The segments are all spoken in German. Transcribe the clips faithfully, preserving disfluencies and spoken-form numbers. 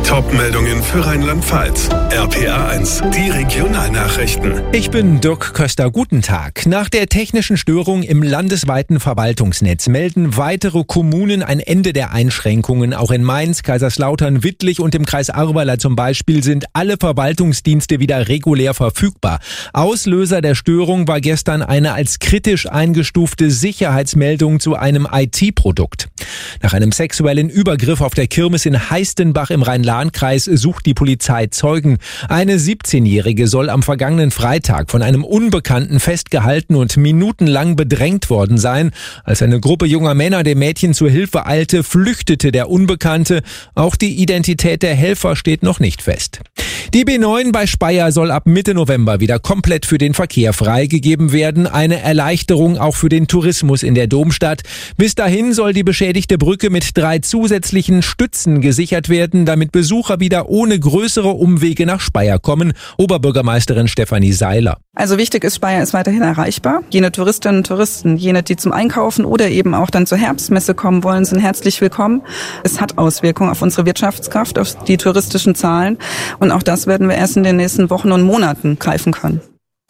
Top-Meldungen für Rheinland-Pfalz. R P R eins, die Regionalnachrichten. Ich bin Dirk Köster. Guten Tag. Nach der technischen Störung im landesweiten Verwaltungsnetz melden weitere Kommunen ein Ende der Einschränkungen. Auch in Mainz, Kaiserslautern, Wittlich und im Kreis Ahrweiler zum Beispiel sind alle Verwaltungsdienste wieder regulär verfügbar. Auslöser der Störung war gestern eine als kritisch eingestufte Sicherheitsmeldung zu einem I T-Produkt. Nach einem sexuellen Übergriff auf der Kirmes in Heistenbach im Rhein-Lahn-Kreis sucht die Polizei Zeugen. Eine siebzehnjährige soll am vergangenen Freitag von einem Unbekannten festgehalten und minutenlang bedrängt worden sein. Als eine Gruppe junger Männer dem Mädchen zur Hilfe eilte, flüchtete der Unbekannte. Auch die Identität der Helfer steht noch nicht fest. Die B neun bei Speyer soll ab Mitte November wieder komplett für den Verkehr freigegeben werden. Eine Erleichterung auch für den Tourismus in der Domstadt. Bis dahin soll die beschädigte Brücke mit drei zusätzlichen Stützen gesichert werden, damit Besucher wieder ohne größere Umwege nach Speyer kommen. Oberbürgermeisterin Stefanie Seiler. Also wichtig ist, Speyer ist weiterhin erreichbar. Jene Touristinnen und Touristen, jene, die zum Einkaufen oder eben auch dann zur Herbstmesse kommen wollen, sind herzlich willkommen. Es hat Auswirkungen auf unsere Wirtschaftskraft, auf die touristischen Zahlen. Und auch das werden wir erst in den nächsten Wochen und Monaten greifen können.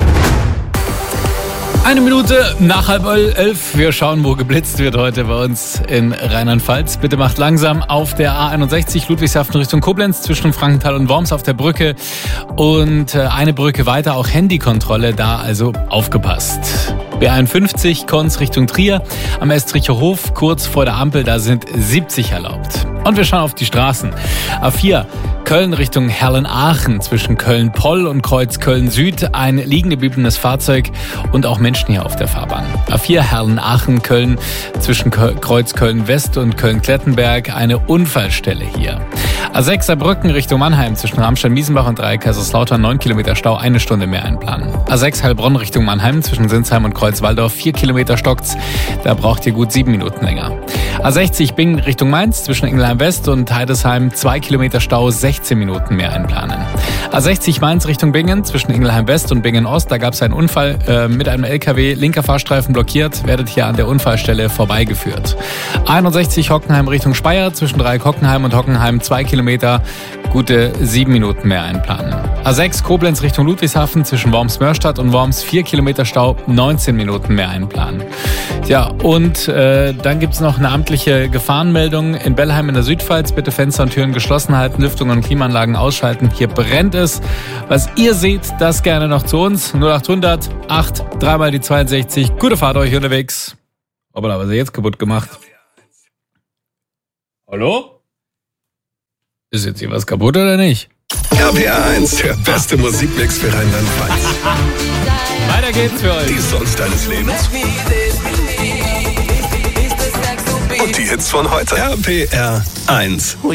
Eine Minute nach halb elf. Wir schauen, wo geblitzt wird heute bei uns in Rheinland-Pfalz. Bitte macht langsam auf der A einundsechzig Ludwigshafen Richtung Koblenz zwischen Frankenthal und Worms auf der Brücke. Und eine Brücke weiter, auch Handykontrolle, da also aufgepasst. B einundfünfzig Konz Richtung Trier am Estricher Hof, kurz vor der Ampel, da sind siebzig erlaubt. Und wir schauen auf die Straßen. A vier Köln Richtung Herlen-Aachen zwischen Köln-Poll und Kreuz Köln-Süd. Ein liegen gebliebenes Fahrzeug und auch Menschen hier auf der Fahrbahn. A vier Herlen-Aachen-Köln zwischen Kreuz Köln-West und Köln-Klettenberg. Eine Unfallstelle hier. A sechs Saarbrücken Richtung Mannheim zwischen Ramstein-Miesenbach und Dreieck Kaiserslautern. neun Kilometer Stau, eine Stunde mehr einplanen. A sechs Heilbronn Richtung Mannheim zwischen Sinsheim und Kreuzwaldorf. vier Kilometer stockt's. Da braucht ihr gut sieben Minuten länger. A sechzig Bingen Richtung Mainz zwischen Ingelheim West und Heidesheim. zwei Kilometer Stau, sechzehn Minuten mehr einplanen. A sechzig Mainz Richtung Bingen zwischen Ingelheim West und Bingen Ost. Da gab es einen Unfall äh, mit einem L K W. Linker Fahrstreifen blockiert. Werdet hier an der Unfallstelle vorbeigeführt. A einundsechzig Hockenheim Richtung Speyer zwischen Dreieck Hockenheim und Hockenheim. zwei Kilometer, gute sieben Minuten mehr einplanen. A sechs Koblenz Richtung Ludwigshafen zwischen Worms-Mörstadt und Worms. vier Kilometer Stau, neunzehn Minuten mehr einplanen. Ja, und äh, dann gibt's noch eine amtliche Gefahrenmeldung in Bellheim in der Südpfalz. Bitte Fenster und Türen geschlossen halten, Lüftung und Klimaanlagen ausschalten. Hier brennt es. Was ihr seht, das gerne noch zu uns. null achthundert acht, dreimal die zweiundsechzig. Gute Fahrt euch unterwegs. Aber was ist jetzt kaputt gemacht? Hallo? Ist jetzt hier was kaputt oder nicht? R P R eins, der beste Musikmix für Rheinland-Pfalz. Weiter geht's für euch. Die Songs deines Lebens. Und die Hits von heute. R P R eins.